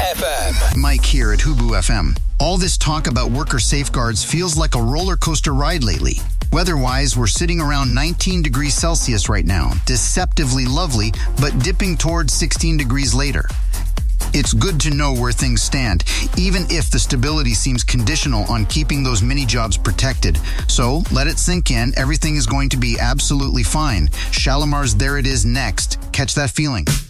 FM. Mike here at Hubu FM. All this talk about worker safeguards feels like a roller coaster ride lately. Weather-wise, we're sitting around 19 degrees Celsius right now. Deceptively lovely, but dipping towards 16 degrees later. It's good to know where things stand, even if the stability seems conditional on keeping those mini jobs protected. So let it sink in. Everything is going to be absolutely fine. Shalimar's There It Is next. Catch that feeling.